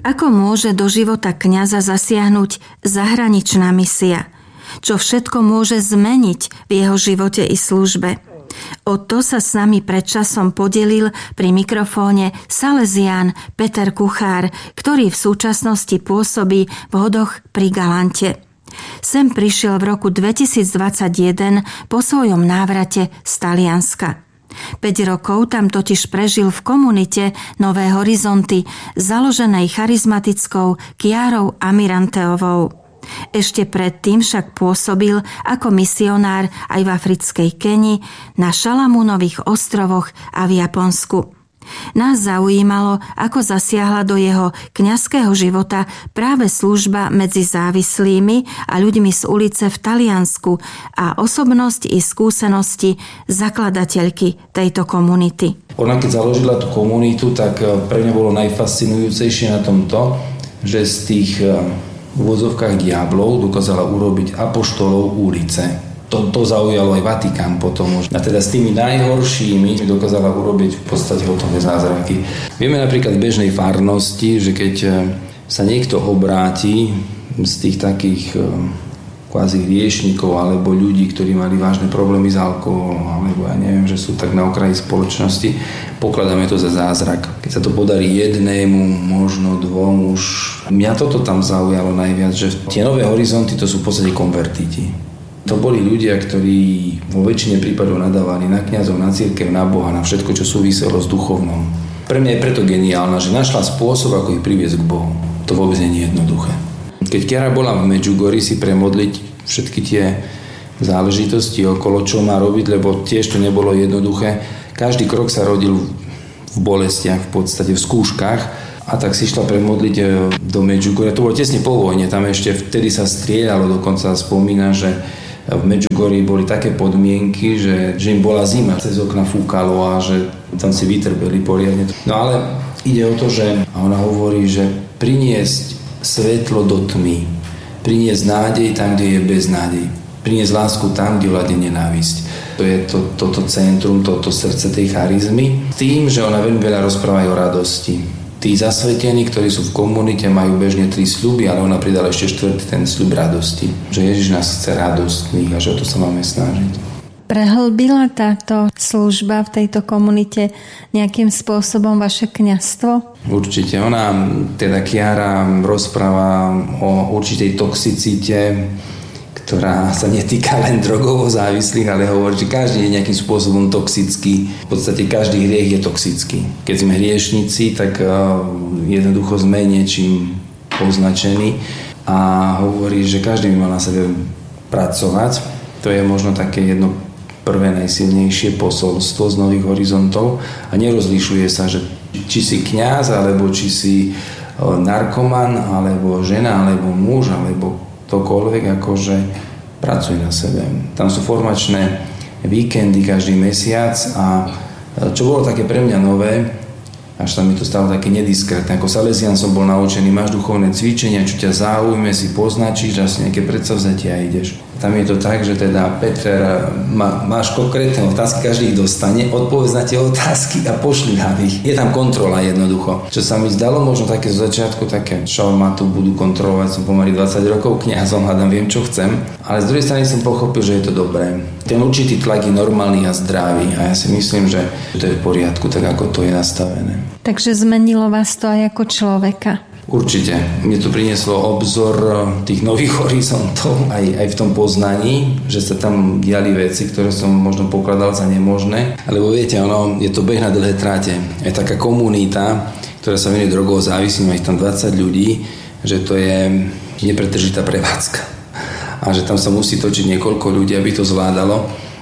Ako môže do života kňaza zasiahnuť zahraničná misia? Čo všetko môže zmeniť v jeho živote i službe? O to sa s nami pred časom podelil pri mikrofóne Salesián Peter Kuchár, ktorý v súčasnosti pôsobí v Hodoch pri Galante. Sem prišiel v roku 2021 po svojom návrate z Talianska. 5 rokov tam totiž prežil v komunite Nové horizonty, založenej charizmatickou Chiarou Amiranteovou. Ešte predtým však pôsobil ako misionár aj v africkej Keni, na Šalamúnových ostrovoch a v Japonsku. Nás zaujímalo, ako zasiahla do jeho kňazského života práve služba medzi závislými a ľuďmi z ulice v Taliansku a osobnosť i skúsenosti zakladateľky tejto komunity. Ona keď založila tú komunitu, tak pre mňa bolo najfascinujúcejšie na tom to, že z tých v úvodzovkách diablov dokázala urobiť apoštolov ulice. To zaujalo aj Vatikán potom už. A teda s tými najhoršími dokázala urobiť v podstate hotové zázraky. Vieme napríklad v bežnej farnosti, že keď sa niekto obráti z tých takých kvázi hriešnikov alebo ľudí, ktorí mali vážne problémy s alkoholom, alebo ja neviem, že sú tak na okraji spoločnosti, pokladáme to za zázrak. Keď sa to podarí jednému, možno dvom už. Mňa toto tam zaujalo najviac, že tie Nové horizonty to sú v podstate konvertiti. To boli ľudia, ktorí vo väčšine prípadov nadávali na kňazov, na cirkev, na Boha, na všetko, čo súviselo s duchovnom. Pre mňa je preto geniálna, že našla spôsob, ako ich priviesť k Bohu. To vôbec nie je jednoduché. Keď Chiara bola v Medjugorji si premodliť všetky tie záležitosti okolo, čo má robiť, lebo tiež to nebolo jednoduché. Každý krok sa rodil v bolestiach, v podstate v skúškach. A tak si išla premodliť do Medjugorja. To bolo tesne po vojne, tam ešte vtedy sa strieľalo, dokonca spomína, že v Medjugorji boli také podmienky, že im bola zima, cez okna fúkalo a že tam si vytrpeli poriadne. No ale ide o to, že ona hovorí, že priniesť svetlo do tmy, priniesť nádej tam, kde je beznádej, priniesť lásku tam, kde vládne nenávisť. To je toto centrum, toto srdce tej charizmy. Tým, že ona veľmi veľa rozpráva aj o radosti. Tí zasvetení, ktorí sú v komunite, majú bežne 3 sľuby, ale ona pridala ešte 4, ten sľub radosti. Že Ježiš nás chce radostných a že o to sa máme snažiť. Prehlbila táto služba v tejto komunite nejakým spôsobom vaše kňazstvo? Určite. Ona, teda Chiara, rozpráva o určitej toxicite, ktorá sa netýka len drogovo závislých, ale hovorí, že každý je nejakým spôsobom toxický. V podstate každý hriech je toxický. Keď sme hriešnici, tak jednoducho sme niečím označení a hovorí, že každý by mal na sebe pracovať. To je možno také jedno prvé najsilnejšie posolstvo z Nových horizontov a nerozlišuje sa, že či si kňaz, alebo či si narkoman, alebo žena, alebo muž, alebo tokoľvek, akože pracuj na sebe. Tam sú formačné víkendy každý mesiac a čo bolo také pre mňa nové, až sa mi to stalo také nediskrétne. Ako Salesián som bol naučený, máš duchovné cvičenia, čo ťa zaujme, si poznačíš, dá si nejaké predsavzatie a ideš. Tam je to tak, že teda Peter, máš konkrétne otázky, každý ich dostane, odpovedz na tie otázky a pošli nám ich. Je tam kontrola jednoducho. Čo sa mi zdalo možno také zo začiatku, také, čo ma tu budú kontrolovať, som pomaly 20 rokov kňazom, hádam, viem, čo chcem. Ale z druhej strany som pochopil, že je to dobré. Ten určitý tlak je normálny a zdravý a ja si myslím, že to je v poriadku, tak ako to je nastavené. Takže zmenilo vás to aj ako človeka? Určite. Mne to prinieslo obzor tých nových horizontov aj v tom poznaní, že sa tam diali veci, ktoré som možno pokladal za nemožné. Lebo viete, je to beh na dlhé tráte. Je taká komunita, ktorá sa venuje drogovo závislým, aj tam 20 ľudí, že to je nepretržitá prevádzka. A že tam sa musí točiť niekoľko ľudí, aby to zvládalo.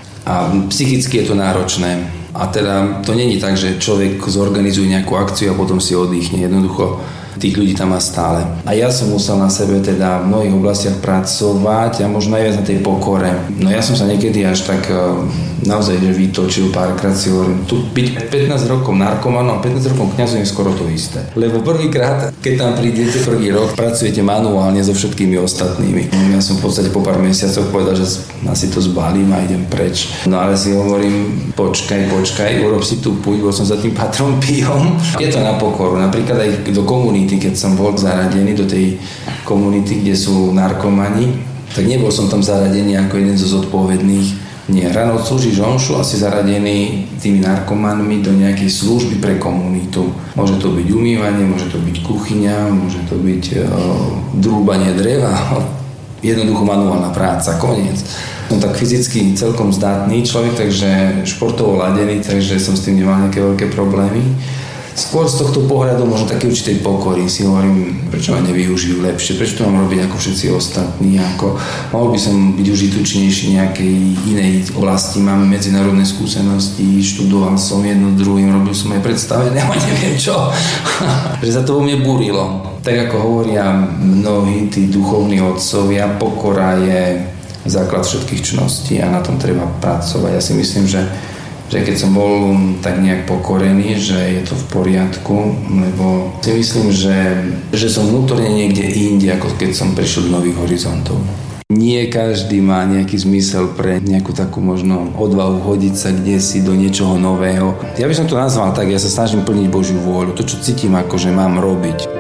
A psychicky je to náročné. A teda to není tak, že človek zorganizuje nejakú akciu a potom si oddychne. Jednoducho tých ľudí tam má stále. A ja som musel na sebe teda v mnohých oblastiach pracovať a možno najviac na tej pokore. No ja som sa niekedy až tak naozaj vytočil, párkrát si hovorím, tu byť 15 rokov narkomanom a 15 rokov kňazom je skoro to isté. Lebo prvýkrát, keď tam prídete prvý rok, pracujete manuálne so všetkými ostatnými. Ja som v podstate po pár mesiacoch povedal, že asi to zbalím a idem preč. No ale si hovorím, počkaj, urob si tú púť, bol som za tým Patrom Piom. Je to na pokoru, napríklad aj do komunity komunity, keď som bol zaradený do tej komunity, kde sú narkomani, tak nebol som tam zaradený ako jeden zo zodpovedných. Nie, ráno odslúžiš omšu a si zaradený tými narkomanmi do nejakej služby pre komunitu. Môže to byť umývanie, môže to byť kuchyňa, môže to byť drúbanie dreva, jednoducho manuálna práca, koniec. Som tak fyzicky celkom zdatný človek, takže športovo ladený, takže som s tým nemal nejaké veľké problémy. Skôr z tohto pohľadu možno také určitej pokory si hovorím, prečo ma nevyužijú lepšie, prečo to mám robiť ako všetci ostatní, ako mohol by som byť užitočnejší nejakej inej oblasti, máme medzinárodné skúsenosti, študoval som jedno druhým, robil som aj predstavenia, ale neviem čo, že sa to vo mne búrilo. Tak ako hovoria mnohí tí duchovní otcovia, pokora je základ všetkých čností a na tom treba pracovať. Ja si myslím, že keď som bol tak nejak pokorený, že je to v poriadku, lebo si myslím, že som vnútorne niekde inde, ako keď som prišiel do nových horizontov. Nie každý má nejaký zmysel pre nejakú takú možno odvahu hodiť sa kdesi do niečoho nového. Ja by som to nazval tak, ja sa snažím plniť Božiu vôľu, to čo cítim ako, že mám robiť.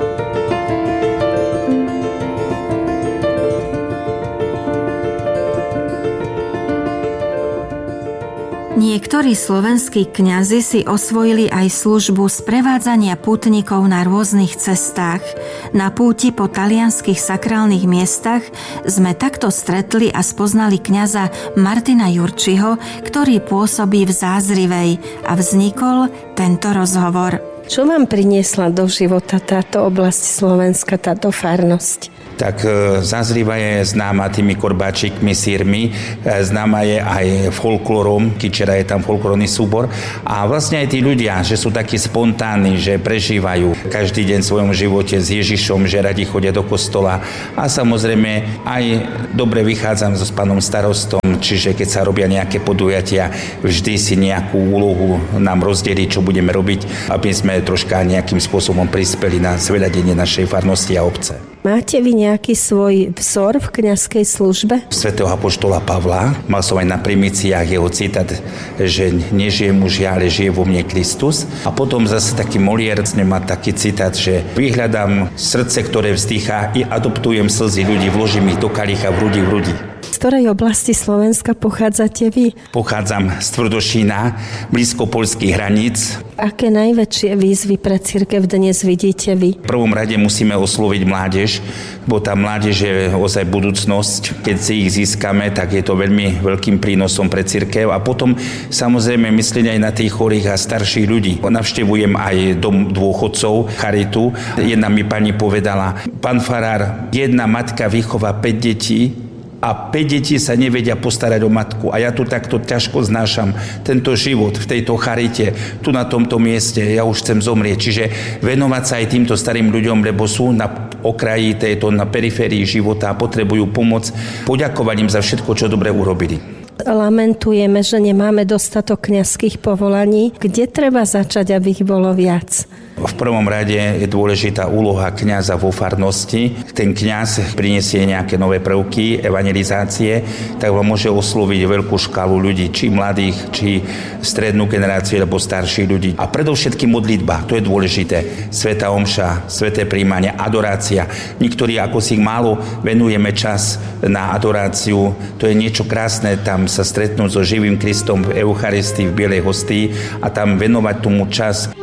Niektorí slovenskí kňazi si osvojili aj službu sprevádzania pútnikov na rôznych cestách. Na púti po talianskych sakrálnych miestach sme takto stretli a spoznali kňaza Martina Jurčiho, ktorý pôsobí v Zázrivej, a vznikol tento rozhovor. Čo vám priniesla do života táto oblasť Slovenska, táto farnosť? Tak Zázriva je známa tými korbáčikmi, sírmi, známa je aj folklorom, Kičera je tam folklórny súbor a vlastne aj tí ľudia, že sú takí spontánni, že prežívajú každý deň v svojom živote s Ježišom, že radi chodia do kostola a samozrejme aj dobre vychádzam so s pánom starostom, čiže keď sa robia nejaké podujatia, vždy si nejakú úlohu nám rozdeliť, čo budeme robiť, aby sme troška nejakým spôsobom prispeli na zveľadenie našej farnosti a obce. Máte vy nejaký svoj vzor v kňazskej službe? Svätého apoštola Pavla, mal som aj na primíciách jeho citát, že nežije muž ja, ale žije vo mne Kristus. A potom zase taký Molière má taký citát, že vyhľadám srdce, ktoré vzdýcha i adoptujem slzy ľudí, vložím ich do kalicha v hrudi. Z ktorej oblasti Slovenska pochádzate vy? Pochádzam z Tvrdošína, blízko poľských hraníc. Aké najväčšie výzvy pre cirkev dnes vidíte vy? V prvom rade musíme osloviť mládež, bo tá mládež je ozaj budúcnosť. Keď si ich získame, tak je to veľmi veľkým prínosom pre cirkev. A potom samozrejme myslieť aj na tých chorých a starších ľudí. Navštevujem aj dom dôchodcov, charitu. Jedna mi pani povedala, pán farár, jedna matka vychová 5 detí, a 5 detí sa nevedia postarať o matku. A ja tu takto ťažko znášam tento život v tejto charite, tu na tomto mieste. Ja už chcem zomrieť. Čiže venovať sa aj týmto starým ľuďom, lebo sú na okraji na periférii života a potrebujú pomoc. Poďakovať im za všetko, čo dobre urobili. Lamentujeme, že nemáme dostatok kňazských povolaní. Kde treba začať, aby ich bolo viac? V prvom rade je dôležitá úloha kňaza vo farnosti. Ten kňaz prinesie nejaké nové prvky, evangelizácie, tak vám môže osloviť veľkú škálu ľudí, či mladých, či strednú generáciu, alebo starších ľudí. A predovšetkým modlitba, to je dôležité. Svätá omša, sväté prijímanie, adorácia. Niektorí ako si málo venujeme čas na adoráciu. To je niečo krásne, tam sa stretnúť so živým Kristom v Eucharistii, v bielej hostii a tam venovať tomu čas.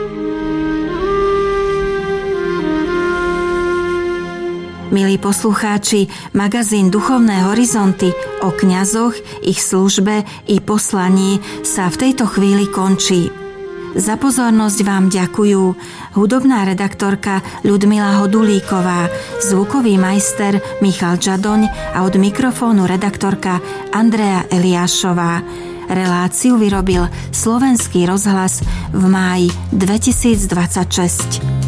Milí poslucháči, magazín Duchovné horizonty o kňazoch, ich službe i poslaní sa v tejto chvíli končí. Za pozornosť vám ďakujú hudobná redaktorka Ľudmila Hodulíková, zvukový majster Michal Žadoň a od mikrofónu redaktorka Andrea Eliášová. Reláciu vyrobil Slovenský rozhlas v máji 2026.